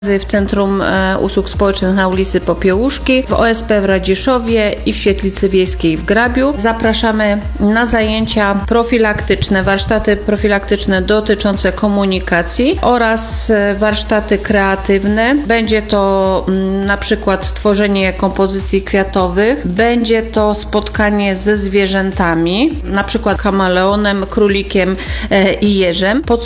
w Centrum Usług Społecznych na ulicy Popiełuszki, w OSP w Radziszowie i w Świetlicy Wiejskiej w Grabiu. Zapraszamy na zajęcia profilaktyczne, warsztaty profilaktyczne dotyczące komunikacji oraz warsztaty kreatywne. Będzie to na przykład tworzenie kompozycji kwiatowych, będzie to spotkanie ze zwierzętami, na przykład kameleonem, królikiem i jeżem.